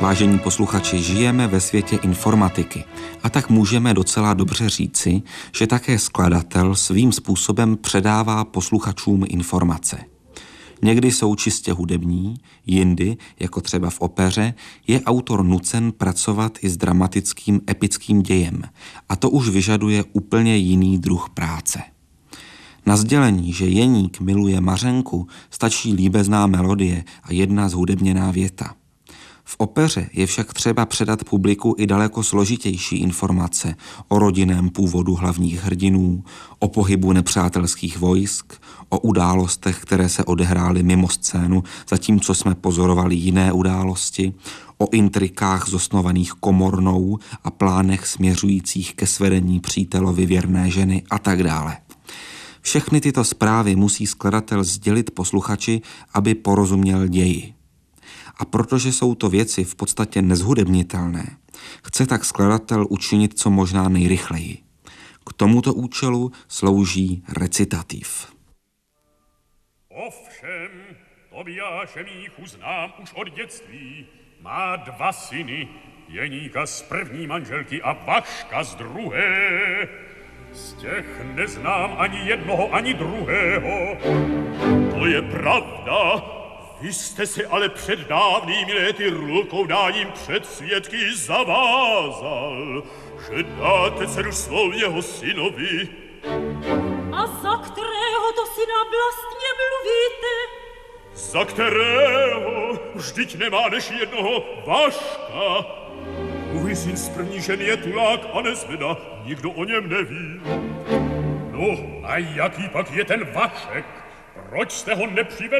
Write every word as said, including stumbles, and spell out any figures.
Vážení posluchači, žijeme ve světě informatiky a tak můžeme docela dobře říci, že také skladatel svým způsobem předává posluchačům informace. Někdy jsou čistě hudební, jindy, jako třeba v opeře, je autor nucen pracovat i s dramatickým epickým dějem a to už vyžaduje úplně jiný druh práce. Na sdělení, že Jeník miluje Mařenku, stačí líbezná melodie a jedna zhudebněná věta. V opeře je však třeba předat publiku i daleko složitější informace o rodinném původu hlavních hrdinů, o pohybu nepřátelských vojsk, o událostech, které se odehrály mimo scénu, zatímco jsme pozorovali jiné události, o intrikách zosnovaných komornou a plánech směřujících ke svedení přítelovi věrné ženy a tak dále. Všechny tyto zprávy musí skladatel sdělit posluchači, aby porozuměl ději. A protože jsou to věci v podstatě nezhudebnitelné, chce tak skladatel učinit co možná nejrychleji. K tomuto účelu slouží recitativ. Ovšem, Tobiáše Míchu znám už od dětství. Má dva syny, Jeníka z první manželky a Vaška z druhé. Z těch neznám ani jednoho, ani druhého. To je pravda. Vy jste se ale před dávnými léty rukou dáním před svědky zavázal, že dáte dceru svou jeho synovi. A za kterého to syna vlastně mluvíte? Za kterého? Vždyť nemá než jednoho Vaška. Můj syn z první ženy je tulák a nezveda, nikdo o něm neví. No a jaký pak je ten Vašek? Proč jste ho nepřivedl